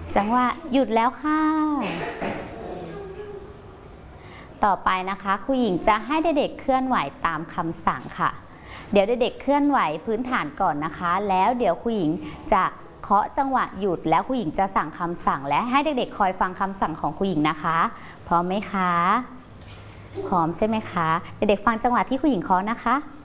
จังหวะหยุดแล้วค่ะต่อไปนะคะครูหญิงจะให้เด็กๆเคลื่อนไหวตามคำสั่งค่ะเดี๋ยวเด็กๆเคลื่อนไหวพื้นฐานก่อนนะคะแล้วเดี๋ยวครูหญิงจะเคาะจังหวะหยุดแล้วครูหญิงจะสั่งคำสั่งและให้เด็กๆคอยฟังคำสั่งของครูหญิงนะคะพร้อมไหมคะพร้อมใช่ไหมคะเด็กๆฟังจังหวะที่ครูหญิงเคาะนะคะ